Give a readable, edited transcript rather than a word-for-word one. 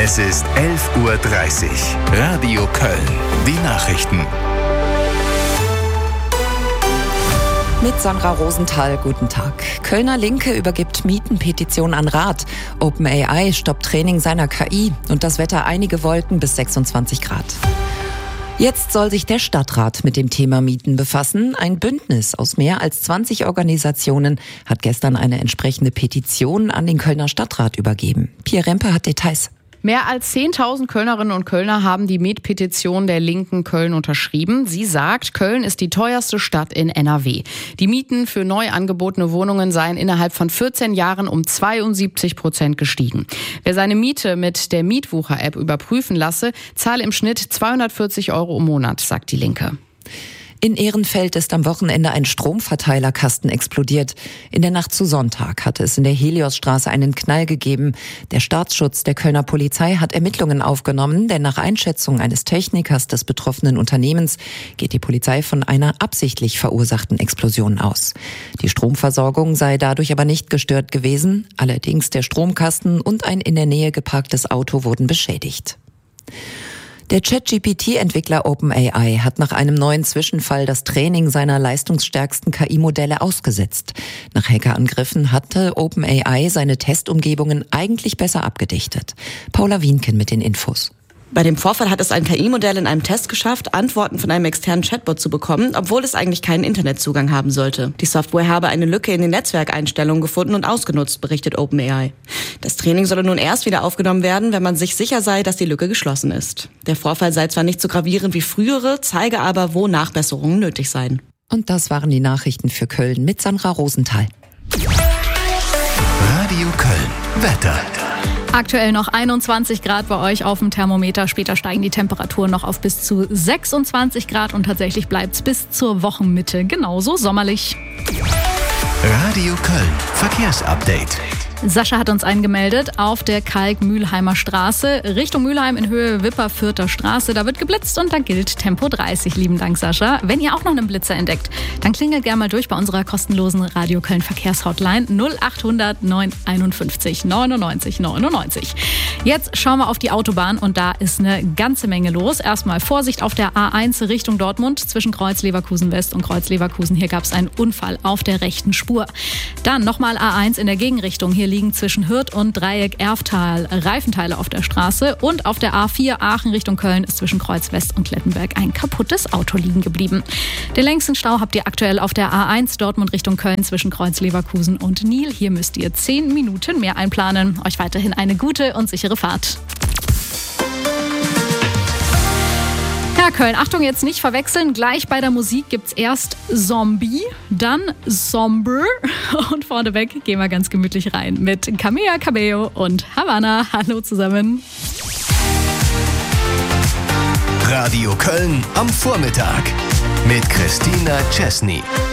Es ist 11:30 Uhr. Radio Köln. Die Nachrichten. Mit Sandra Rosenthal, guten Tag. Kölner Linke übergibt Mietenpetition an Rat. OpenAI stoppt Training seiner KI und das Wetter einige Wolken bis 26 Grad. Jetzt soll sich der Stadtrat mit dem Thema Mieten befassen. Ein Bündnis aus mehr als 20 Organisationen hat gestern eine entsprechende Petition an den Kölner Stadtrat übergeben. Pierre Rempe hat Details. Mehr als 10.000 Kölnerinnen und Kölner haben die Mietpetition der Linken Köln unterschrieben. Sie sagt, Köln ist die teuerste Stadt in NRW. Die Mieten für neu angebotene Wohnungen seien innerhalb von 14 Jahren um 72% gestiegen. Wer seine Miete mit der Mietwucher-App überprüfen lasse, zahle im Schnitt 240 € im Monat, sagt die Linke. In Ehrenfeld ist am Wochenende ein Stromverteilerkasten explodiert. In der Nacht zu Sonntag hatte es in der Heliosstraße einen Knall gegeben. Der Staatsschutz der Kölner Polizei hat Ermittlungen aufgenommen, denn nach Einschätzung eines Technikers des betroffenen Unternehmens geht die Polizei von einer absichtlich verursachten Explosion aus. Die Stromversorgung sei dadurch aber nicht gestört gewesen. Allerdings der Stromkasten und ein in der Nähe geparktes Auto wurden beschädigt. Der ChatGPT-Entwickler OpenAI hat nach einem neuen Zwischenfall das Training seiner leistungsstärksten KI-Modelle ausgesetzt. Nach Hackerangriffen hatte OpenAI seine Testumgebungen eigentlich besser abgedichtet. Paula Wienken mit den Infos. Bei dem Vorfall hat es ein KI-Modell in einem Test geschafft, Antworten von einem externen Chatbot zu bekommen, obwohl es eigentlich keinen Internetzugang haben sollte. Die Software habe eine Lücke in den Netzwerkeinstellungen gefunden und ausgenutzt, berichtet OpenAI. Das Training solle nun erst wieder aufgenommen werden, wenn man sich sicher sei, dass die Lücke geschlossen ist. Der Vorfall sei zwar nicht so gravierend wie frühere, zeige aber, wo Nachbesserungen nötig seien. Und das waren die Nachrichten für Köln mit Sandra Rosenthal. Radio Köln. Wetter. Aktuell noch 21 Grad bei euch auf dem Thermometer. Später steigen die Temperaturen noch auf bis zu 26 Grad und tatsächlich bleibt es bis zur Wochenmitte genauso sommerlich. Radio Köln. Verkehrsupdate. Sascha hat uns eingemeldet auf der Kalk-Mühlheimer Straße Richtung Mülheim in Höhe Wipperfürther Straße. Da wird geblitzt und da gilt Tempo 30. Lieben Dank, Sascha. Wenn ihr auch noch einen Blitzer entdeckt, dann klingelt gerne mal durch bei unserer kostenlosen Radio Köln Verkehrshotline 0800 951 99 99. Jetzt schauen wir auf die Autobahn und da ist eine ganze Menge los. Erstmal Vorsicht auf der A1 Richtung Dortmund zwischen Kreuz Leverkusen West und Kreuz Leverkusen. Hier gab es einen Unfall auf der rechten Spur. Dann nochmal A1 in der Gegenrichtung. Hier liegen zwischen Hürth und Dreieck Erftal Reifenteile auf der Straße und auf der A4 Aachen Richtung Köln ist zwischen Kreuz West und Klettenberg ein kaputtes Auto liegen geblieben. Den längsten Stau habt ihr aktuell auf der A1 Dortmund Richtung Köln zwischen Kreuz Leverkusen und Nil. Hier müsst ihr 10 Minuten mehr einplanen. Euch weiterhin eine gute und sichere Fahrt. Ja, Köln, Achtung, jetzt nicht verwechseln. Gleich bei der Musik gibt's erst Zombie, dann Somber und vorneweg gehen wir ganz gemütlich rein mit Camila Cabello und Havana. Hallo zusammen. Radio Köln am Vormittag mit Christina Chesney.